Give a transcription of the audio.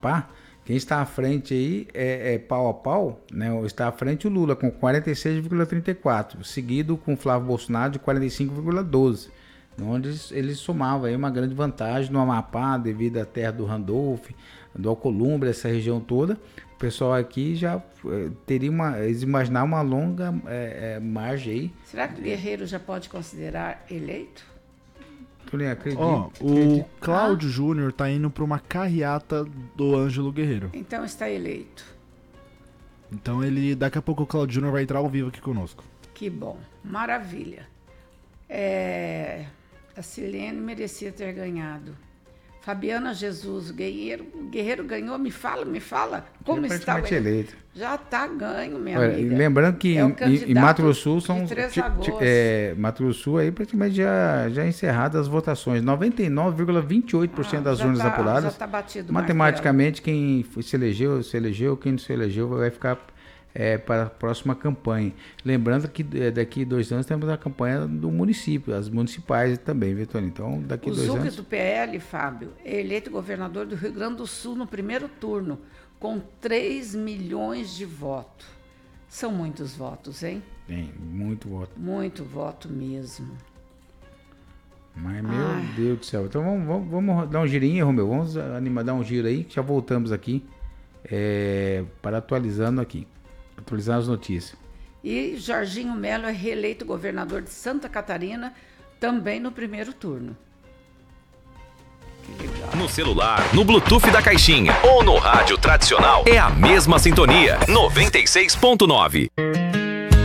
Amapá, quem está à frente aí é pau a pau, né? Está à frente o Lula com 46,34, seguido com o Flávio Bolsonaro de 45,12, onde ele somava aí uma grande vantagem no Amapá, devido à terra do Randolph, do Alcolumbre, essa região toda. O pessoal aqui já teria eles imaginavam uma longa margem aí. Será que o Guerreiro já pode considerar eleito? Tu nem acredita? O Cláudio Júnior tá indo para uma carreata do Ângelo Guerreiro. Então está eleito. Então daqui a pouco o Cláudio Júnior vai entrar ao vivo aqui conosco. Que bom, maravilha. A Silene merecia ter ganhado. Fabiana Jesus, Guerreiro ganhou, me fala. Como está o eleito? Já está ganho, minha amiga. Lembrando que em Mato Grosso do Sul são Mato Grosso do Sul aí praticamente já encerradas as votações. 99,28% das urnas apuradas. Já está batido. Matematicamente, quem se elegeu, quem não se elegeu vai ficar para a próxima campanha. Lembrando que daqui a 2 anos temos a campanha do município, as municipais também, viu, Tony? Então, daqui a 2 anos... O Zuc do PL, Fábio, é eleito governador do Rio Grande do Sul no primeiro turno, com 3 milhões de votos. São muitos votos, hein? Tem, muito voto. Muito voto mesmo. Mas, meu Deus do céu. Então, vamos dar um girinho, Romeu. Vamos dar um giro aí, que já voltamos aqui para atualizar as notícias. E Jorginho Melo é reeleito governador de Santa Catarina, também no primeiro turno. Que legal. No celular, no Bluetooth da caixinha ou no rádio tradicional, é a mesma sintonia. 96.9.